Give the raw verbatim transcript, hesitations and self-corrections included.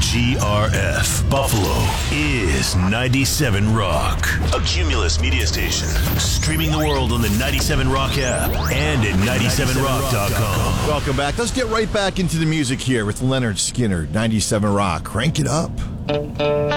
G R F Buffalo is ninety-seven Rock, a Cumulus media station. Streaming the world on the ninety-seven Rock app and at ninety-seven rock dot com. Welcome back. Let's get right back into the music here with Leonard Skinner, ninety-seven Rock. Crank it up.